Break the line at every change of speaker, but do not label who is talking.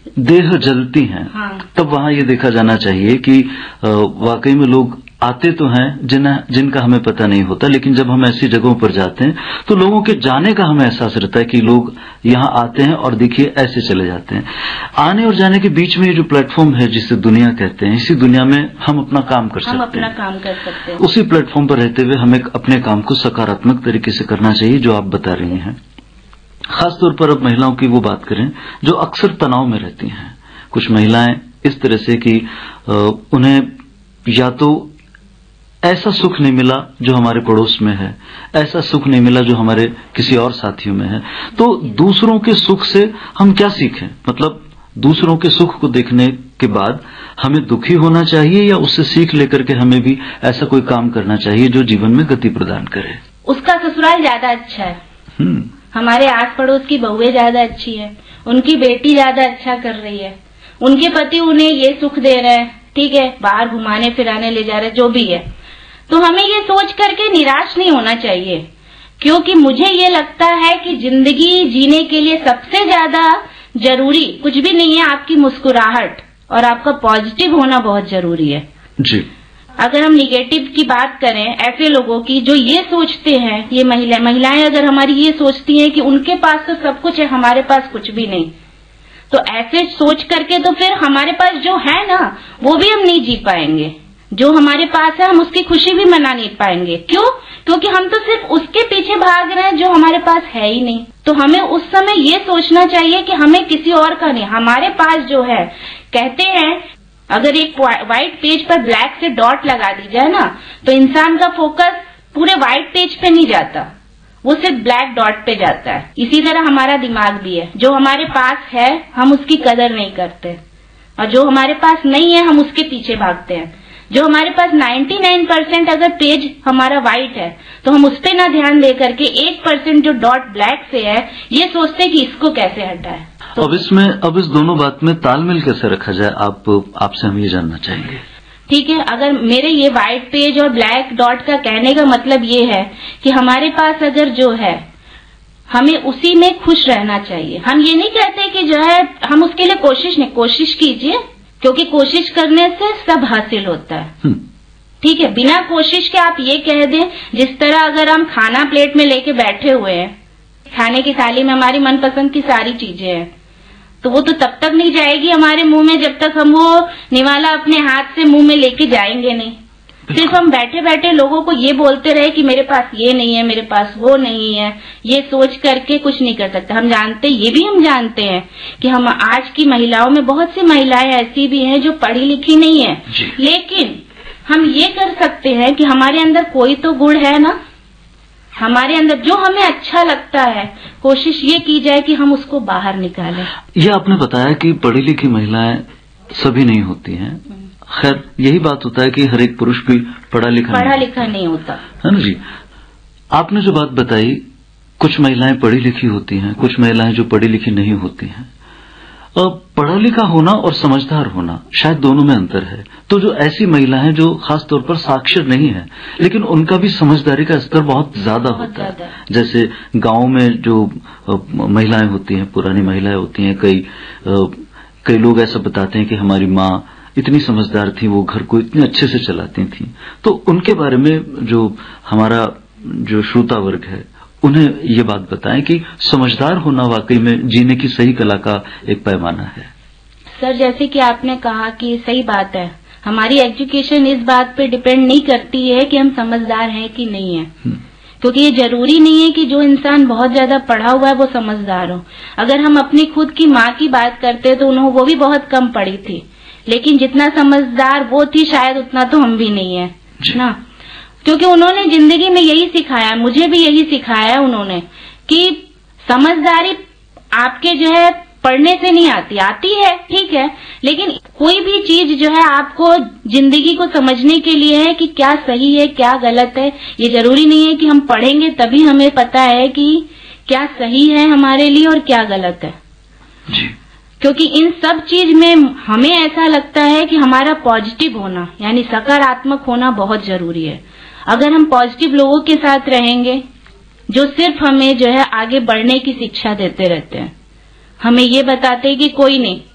देह जलती हैं,
हाँ।
तब वहां ये देखा जाना चाहिए कि वाकई में लोग आते तो हैं जिनका हमें पता नहीं होता, लेकिन जब हम ऐसी जगहों पर जाते हैं तो लोगों के जाने का हमें एहसास रहता है कि लोग यहाँ आते हैं और देखिए ऐसे चले जाते हैं। आने और जाने के बीच में ये जो प्लेटफॉर्म है जिसे दुनिया कहते हैं, इसी दुनिया में हम अपना काम कर सकते हैं।
हम अपना काम कर सकते हैं।
उसी प्लेटफॉर्म पर रहते हुए हमें अपने काम को सकारात्मक तरीके से करना चाहिए, जो आप बता रही हैं। खासतौर पर अब महिलाओं की वो बात करें जो अक्सर तनाव में रहती हैं। कुछ महिलाएं इस तरह से कि उन्हें या तो ऐसा सुख नहीं मिला जो हमारे पड़ोस में है, ऐसा सुख नहीं मिला जो हमारे किसी और साथियों में है, तो दूसरों के सुख से हम क्या सीखें? मतलब दूसरों के सुख को देखने के बाद हमें दुखी होना चाहिए या उससे सीख लेकर के हमें भी ऐसा कोई काम करना चाहिए जो जीवन में गति प्रदान करे?
उसका ससुराल ज्यादा अच्छा है। हमारे आस पड़ोस की बहुएं ज्यादा अच्छी है, उनकी बेटी ज्यादा अच्छा कर रही है, उनके पति उन्हें ये सुख दे रहे हैं, ठीक है, बाहर घुमाने फिराने ले जा रहे, जो भी है। तो हमें ये सोच करके निराश नहीं होना चाहिए, क्योंकि मुझे ये लगता है कि जिंदगी जीने के लिए सबसे ज्यादा जरूरी कुछ भी नहीं है, आपकी मुस्कुराहट और आपका पॉजिटिव होना बहुत जरूरी है
जी।
अगर हम निगेटिव की बात करें, ऐसे लोगों की जो ये सोचते हैं, ये महिलाएं अगर हमारी ये सोचती हैं कि उनके पास तो सब कुछ है, हमारे पास कुछ भी नहीं, तो ऐसे सोच करके तो फिर हमारे पास जो है ना वो भी हम नहीं जी पाएंगे। जो हमारे पास है हम उसकी खुशी भी मना नहीं पाएंगे। क्यों? क्योंकि हम तो सिर्फ उसके पीछे भाग रहे हैं जो हमारे पास है ही नहीं। तो हमें उस समय ये सोचना चाहिए कि हमें किसी और का नहीं, हमारे पास जो है। कहते हैं अगर एक व्हाइट पेज पर ब्लैक से डॉट लगा दी जाए ना, तो इंसान का फोकस पूरे व्हाइट पेज पे नहीं जाता, वो सिर्फ ब्लैक डॉट पे जाता है। इसी तरह हमारा दिमाग भी है, जो हमारे पास है हम उसकी कदर नहीं करते, और जो हमारे पास नहीं है हम उसके पीछे भागते हैं। जो हमारे पास 99% अगर पेज हमारा व्हाइट है तो हम उस पे ना ध्यान दे करके 1% जो डॉट ब्लैक से है ये सोचते हैं कि इसको कैसे हटाए। तो
अब इस दोनों बात में तालमेल कैसे रखा जाए, आपसे हम ये जानना चाहेंगे।
ठीक है, अगर मेरे ये व्हाइट पेज और ब्लैक डॉट का कहने का मतलब ये है कि हमारे पास अगर जो है हमें उसी में खुश रहना चाहिए। हम ये नहीं कहते कि जो है हम उसके लिए कोशिश कीजिए, क्योंकि कोशिश करने से सब हासिल होता है। ठीक है, बिना कोशिश के आप ये कह दें, जिस तरह अगर हम खाना प्लेट में लेके बैठे हुए हैं, खाने की थाली में हमारी मनपसंद की सारी चीजें हैं, तो वो तो तब तक नहीं जाएगी हमारे मुंह में जब तक हम वो निवाला अपने हाथ से मुंह में लेके जाएंगे नहीं। सिर्फ हम बैठे बैठे लोगों को ये बोलते रहे कि मेरे पास ये नहीं है, मेरे पास वो नहीं है, ये सोच करके कुछ नहीं कर सकते। हम जानते हैं कि हम आज की महिलाओं में बहुत सी महिलाएं ऐसी भी हैं जो पढ़ी लिखी नहीं है, लेकिन हम ये कर सकते हैं कि हमारे अंदर कोई तो गुण है ना, हमारे अंदर जो हमें अच्छा लगता है, कोशिश ये की जाए कि हम उसको बाहर निकालें।
ये आपने बताया कि पढ़ी लिखी महिलाएं सभी नहीं होती हैं। खैर यही बात होता है कि हर एक पुरुष भी पढ़ा लिखा नहीं होता, है ना जी। आपने जो बात बताई, कुछ महिलाएं पढ़ी लिखी होती हैं, कुछ महिलाएं जो पढ़ी लिखी नहीं होती हैं। पढ़ा लिखा होना और समझदार होना शायद दोनों में अंतर है। तो जो ऐसी महिला हैं जो खास तौर पर साक्षर नहीं है, लेकिन उनका भी समझदारी का स्तर बहुत ज्यादा होता है। जैसे गांव में जो महिलाएं होती हैं, पुरानी महिलाएं होती हैं, कई लोग ऐसा बताते हैं कि हमारी माँ इतनी समझदार थी, वो घर को इतने अच्छे से चलाती थी। तो उनके बारे में जो हमारा जो श्रोता वर्ग है उन्हें ये बात बताएं कि समझदार होना वाकई में जीने की सही कला का एक पैमाना है।
सर, जैसे कि आपने कहा कि सही बात है, हमारी एजुकेशन इस बात पे डिपेंड नहीं करती है कि हम समझदार हैं कि नहीं है, क्योंकि ये जरूरी नहीं है कि जो इंसान बहुत ज्यादा पढ़ा हुआ है वो समझदार हो। अगर हम अपनी खुद की माँ की बात करते तो वो भी बहुत कम पढ़ी थी, लेकिन जितना समझदार वो थी शायद उतना तो हम भी नहीं है ना, क्योंकि उन्होंने जिंदगी में यही सिखाया, मुझे भी यही सिखाया उन्होंने कि समझदारी आपके जो है पढ़ने से नहीं आती है, ठीक है, लेकिन कोई भी चीज जो है आपको जिंदगी को समझने के लिए है कि क्या सही है क्या गलत है। ये जरूरी नहीं है कि हम पढ़ेंगे तभी हमें पता है कि क्या सही है हमारे लिए और क्या गलत है
जी।
क्योंकि इन सब चीज में हमें ऐसा लगता है कि हमारा पॉजिटिव होना यानी सकारात्मक होना बहुत जरूरी है। अगर हम पॉजिटिव लोगों के साथ रहेंगे जो सिर्फ हमें जो है आगे बढ़ने की शिक्षा देते रहते हैं, हमें ये बताते हैं कि कोई नहीं,